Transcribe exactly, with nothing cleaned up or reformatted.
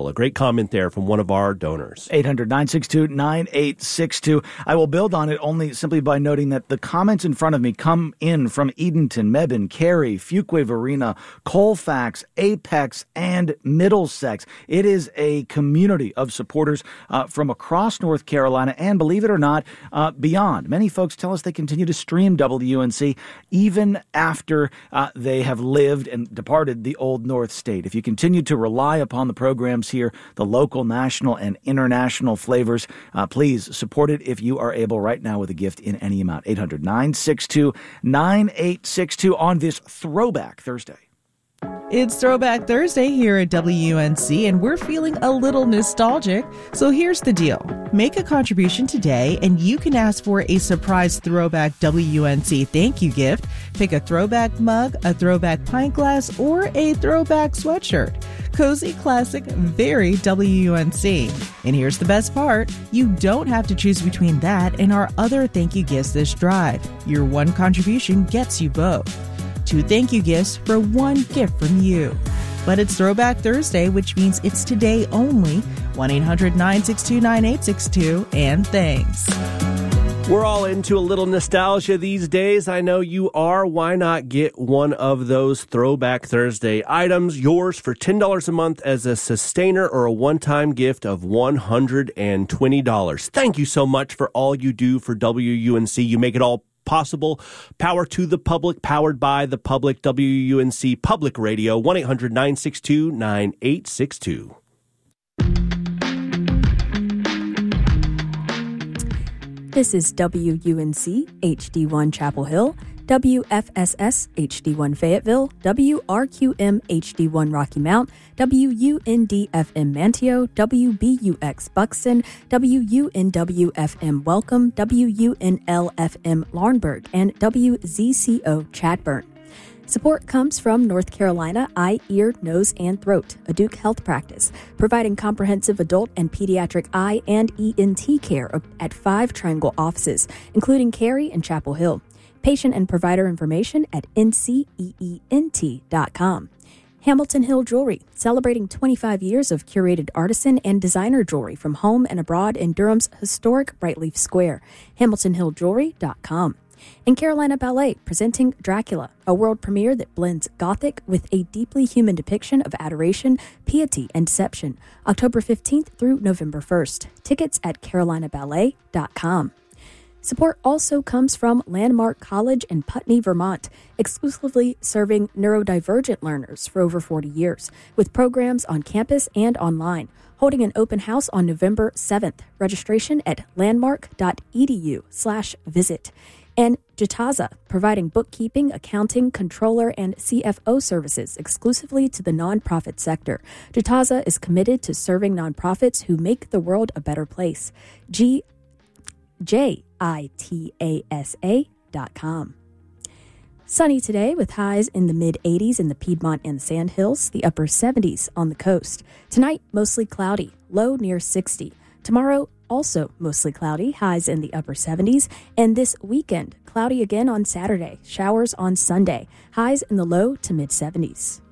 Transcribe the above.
A great comment there from one of our donors. eight hundred, nine six two, nine eight six two. I will build on it only simply by noting that the comments in front of me come in from Edenton, Mebane, Cary, Fuquay Varina, Colfax, Apex, and Middlesex. It is a community of supporters uh, from across North Carolina and, believe it or not, uh, beyond. Many folks tell us they continue to stream W U N C even after uh, they have lived and departed the Old North State. If you continue to rely upon the programs here, the local, national, and international flavors, uh, please support it if you are able right now with a gift in any amount. eight hundred, nine six two, nine eight six two on this Throwback Thursday. It's Throwback Thursday here at W U N C, and we're feeling a little nostalgic. So here's the deal. Make a contribution today, and you can ask for a surprise Throwback W U N C thank you gift. Pick a throwback mug, a throwback pint glass, or a throwback sweatshirt. Cozy, classic, very W U N C. And here's the best part. You don't have to choose between that and our other thank you gifts this drive. Your one contribution gets you both. Two thank you gifts for one gift from you. But it's Throwback Thursday, which means it's today only. one eight hundred, nine six two, nine eight six two, and thanks. We're all into a little nostalgia these days. I know you are. Why not get one of those Throwback Thursday items, yours for ten dollars a month as a sustainer or a one-time gift of one hundred twenty dollars. Thank you so much for all you do for W U N C. You make it all possible. Power to the public, powered by the public. W U N C Public Radio, one eight hundred, nine six two, nine eight six two. This is W U N C H D one Chapel Hill, W F S S H D one Fayetteville, W R Q M H D one Rocky Mount, W U N D F M Manteo, W B U X Buxton, W U N W F M Welcome, W U N L F M Laurinburg, and W Z C O Chadburn. Support comes from North Carolina Eye, Ear, Nose, and Throat, a Duke Health practice, providing comprehensive adult and pediatric eye and E N T care at five Triangle offices, including Cary and Chapel Hill. Patient and provider information at N C E E N T dot com. Hamilton Hill Jewelry, celebrating twenty-five years of curated artisan and designer jewelry from home and abroad in Durham's historic Brightleaf Square. Hamilton Hill Jewelry dot com. And Carolina Ballet, presenting Dracula, a world premiere that blends Gothic with a deeply human depiction of adoration, piety, and deception. October fifteenth through November first. Tickets at Carolina Ballet dot com. Support also comes from Landmark College in Putney, Vermont, exclusively serving neurodivergent learners for over forty years, with programs on campus and online. Holding an open house on November seventh. Registration at landmark.edu slash visit. And Jataza, providing bookkeeping, accounting, controller, and C F O services exclusively to the nonprofit sector. Jataza is committed to serving nonprofits who make the world a better place. G J I T A S A dot com. Sunny today with highs in the mid-eighties in the Piedmont and Sandhills, the upper seventies on the coast. Tonight, mostly cloudy, low near sixty. Tomorrow, also mostly cloudy, highs in the upper seventies. And this weekend, cloudy again on Saturday, showers on Sunday, highs in the low to mid-seventies.